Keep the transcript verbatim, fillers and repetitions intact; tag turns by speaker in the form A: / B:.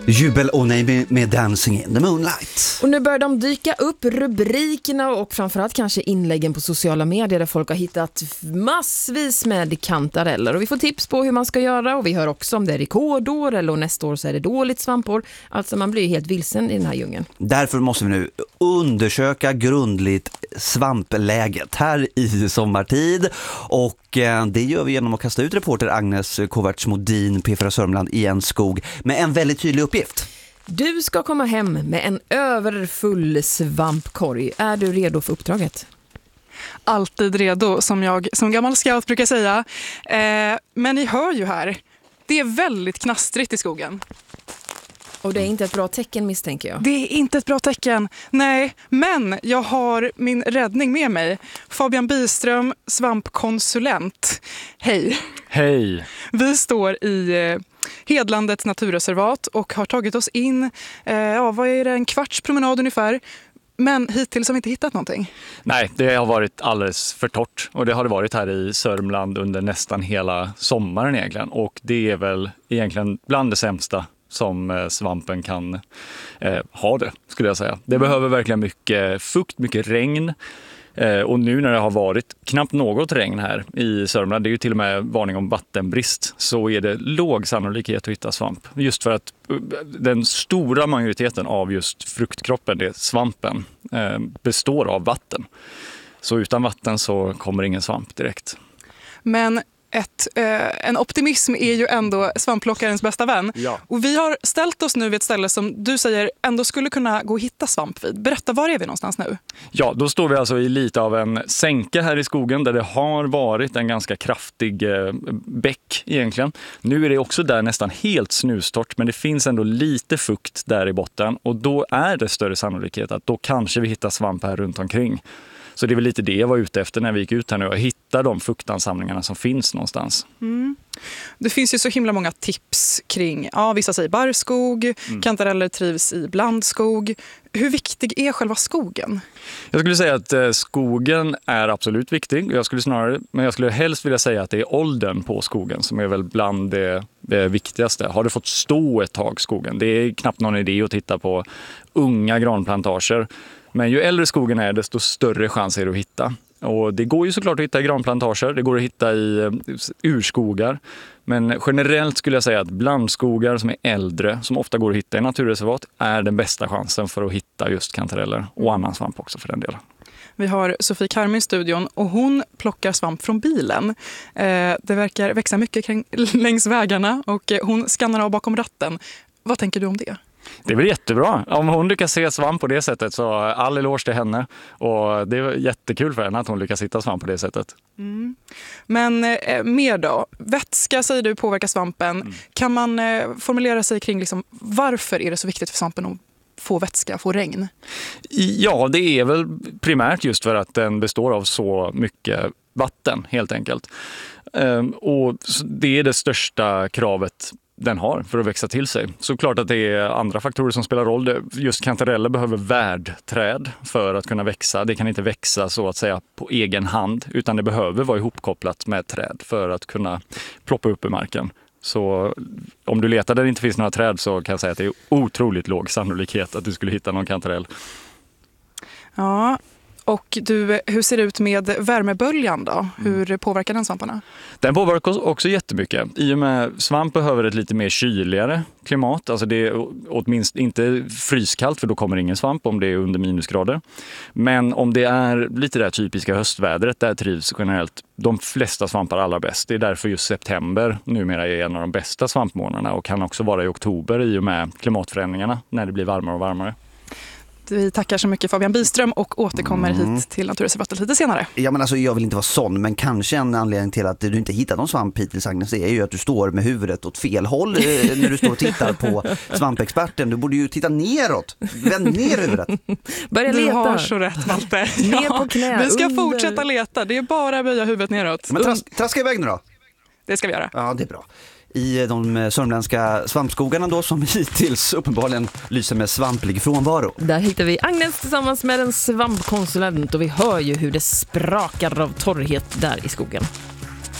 A: Jubel och nej med Dancing in the Moonlight.
B: Och nu börjar de dyka upp, rubrikerna och framförallt kanske inläggen på sociala medier där folk har hittat massvis med kantareller. Och vi får tips på hur man ska göra och vi hör också om det är rekordår eller och nästa år så är det dåligt svampår. Alltså man blir helt vilsen i den här djungeln.
A: Därför måste vi nu undersöka grundligt svampläget här i sommartid och det gör vi genom att kasta ut reporter Agnes Kovacs-Modin, P fyra Sörmland i en skog med en väldigt tydlig uppgift.
B: Du ska komma hem med en överfull svampkorg. Är du redo för uppdraget?
C: Alltid redo, som jag som gammal scout brukar säga. Eh, men ni hör ju här, det är väldigt knastrigt i skogen.
B: Och det är inte ett bra tecken misstänker jag.
C: Det är inte ett bra tecken, nej. Men jag har min räddning med mig. Fabian Byström, svampkonsulent. Hej.
D: Hej.
C: Vi står i eh, Hedlandets naturreservat och har tagit oss in, eh, ja, vad är det, en kvarts promenad ungefär. Men hittills har vi inte hittat någonting.
D: Nej, det har varit alldeles för torrt och det har det varit här i Sörmland under nästan hela sommaren egentligen. Och det är väl egentligen bland det sämsta som svampen kan eh, ha det, skulle jag säga. Det behöver verkligen mycket fukt, mycket regn. Eh, och nu när det har varit knappt något regn här i Sörmland, det är ju till och med varning om vattenbrist, så är det låg sannolikhet att hitta svamp. Just för att den stora majoriteten av just fruktkroppen, det svampen, eh, består av vatten. Så utan vatten så kommer ingen svamp direkt.
C: Men Ett, eh, en optimism är ju ändå svampplockarens bästa vän.
D: Ja.
C: Och vi har ställt oss nu vid ett ställe som du säger ändå skulle kunna gå och hitta svamp vid. Berätta, var är vi någonstans nu?
D: Ja, då står vi alltså i lite av en sänke här i skogen där det har varit en ganska kraftig eh, bäck egentligen. Nu är det också där nästan helt snustort, men det finns ändå lite fukt där i botten och då är det större sannolikhet att då kanske vi hittar svamp här runt omkring. Så det är väl lite det jag var ute efter när vi gick ut här nu och hitta de fuktansamlingarna som finns någonstans.
C: Mm. Det finns ju så himla många tips kring, ja, vissa säger barrskog, mm. kantareller trivs i blandskog. Hur viktig är själva skogen?
D: Jag skulle säga att eh, skogen är absolut viktig. Jag skulle snarare, men jag skulle helst vilja säga att det är åldern på skogen som är väl bland det, det viktigaste. Har det fått stå ett tag skogen? Det är knappt någon idé att titta på unga granplantager. Men ju äldre skogen är, desto större chans är det att hitta. Och det går ju såklart att hitta i granplantager, det går att hitta i urskogar. Men generellt skulle jag säga att blandskogar som är äldre, som ofta går att hitta i naturreservat, är den bästa chansen för att hitta just kantareller och annan svamp också för den delen.
C: Vi har Sofie Karmi i studion och hon plockar svamp från bilen. Eh, det verkar växa mycket kring, längs vägarna och hon skannar av bakom ratten. Vad tänker du om det?
D: Det är väl jättebra. Om hon lyckas se svamp på det sättet så all eloge till henne. Och det är jättekul för henne att hon lyckas hitta svamp på det sättet.
C: Mm. Men eh, mer då? Vätska säger du påverkar svampen. Mm. Kan man eh, formulera sig kring liksom, varför är det så viktigt för svampen att få vätska, få regn?
D: Ja, det är väl primärt just för att den består av så mycket vatten helt enkelt. Ehm, och det är det största kravet den har för att växa till sig. Så klart att det är andra faktorer som spelar roll. Just kantareller behöver värdträd för att kunna växa. Det kan inte växa så att säga på egen hand utan det behöver vara ihopkopplat med träd för att kunna ploppa upp i marken. Så om du letar där det inte finns några träd så kan jag säga att det är otroligt låg sannolikhet att du skulle hitta någon kantarell.
C: Ja. Och du, hur ser det ut med värmeböljan då? Hur påverkar den svamparna?
D: Den påverkar också jättemycket. I och med svamp behöver ett lite mer kyligare klimat. Alltså det är åtminstone inte fryskallt för då kommer ingen svamp om det är under minusgrader. Men om det är lite det typiska höstvädret där trivs generellt de flesta svampar allra bäst. Det är därför just september numera är en av de bästa svampmånaderna och kan också vara i oktober i och med klimatförändringarna när det blir varmare och varmare.
C: Vi tackar så mycket Fabian Byström och återkommer mm. hit till Naturreservatet lite senare.
A: Ja, men alltså jag vill inte vara sån, men kanske en anledning till att du inte hittar någon svamp hittills, Agnes, är ju att du står med huvudet åt fel håll när du står och tittar på svampexperten. Du borde ju titta neråt. Vänd ner huvudet.
B: Börja leta.
C: Du har så rätt, Malte. Ja, ner på knä. Vi ska under... fortsätta leta. Det är bara att böja huvudet neråt.
A: Men tras- traska iväg nu då.
C: Det ska vi göra.
A: Ja, det är bra. I de sörmländska svampskogarna då som hittills uppenbarligen lyser med svamplig frånvaro.
B: Där hittar vi Agnes tillsammans med en svampkonsulent och vi hör ju hur det sprakar av torrhet där i skogen.